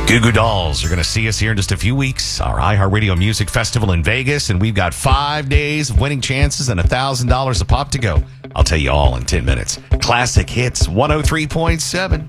Goo Goo Dolls are going to see us here in just a few weeks. Our iHeartRadio Music Festival in Vegas, and we've got 5 days of winning chances and $1,000 a pop to go. I'll tell you all in 10 minutes. Classic Hits 103.7.